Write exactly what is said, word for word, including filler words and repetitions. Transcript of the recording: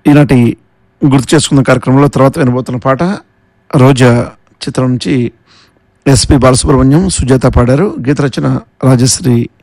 ఈనాటి గుర్తు చేసుకున్న కార్యక్రమంలో తర్వాత వినబోతున్న పాట రోజా చిత్రం నుంచి ఎస్పి బాలసుబ్రహ్మణ్యం, సుజాత పాడారు. గీత రచన రాజశ్రీ